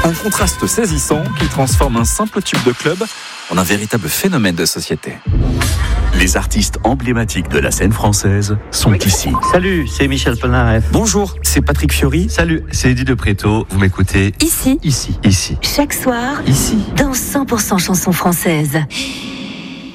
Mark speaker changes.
Speaker 1: Un contraste saisissant qui transforme un simple tube de club en un véritable phénomène de société.
Speaker 2: Les artistes emblématiques de la scène française sont ici.
Speaker 3: Salut, c'est Michel Polnareff.
Speaker 1: Bonjour, c'est Patrick Fiori.
Speaker 3: Salut, c'est Eddie de Préto. Vous m'écoutez
Speaker 4: Ici.
Speaker 3: Ici.
Speaker 4: Chaque soir.
Speaker 3: Ici.
Speaker 4: Dans 100% chansons françaises.